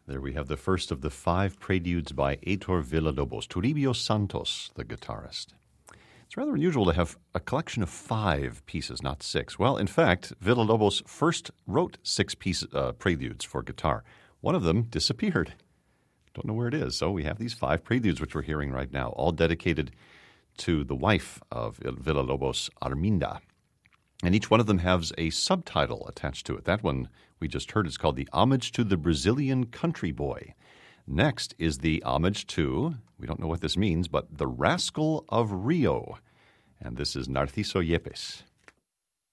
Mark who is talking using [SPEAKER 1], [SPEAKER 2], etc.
[SPEAKER 1] There we have the first of the 5 preludes by Heitor Villa-Lobos, Toribio Santos, the guitarist. It's rather unusual to have a collection of 5 pieces, not 6. Well, in fact, Villa-Lobos first wrote 6 preludes for guitar. One of them disappeared. Don't know where it is. So we have these 5 preludes, which we're hearing right now, all dedicated to the wife of Villa-Lobos, Arminda. And each one of them has a subtitle attached to it. That one we just heard is called The Homage to the Brazilian Country Boy. Next is the homage to, we don't know what this means, but The Rascal of Rio. And this is Narciso Yepes.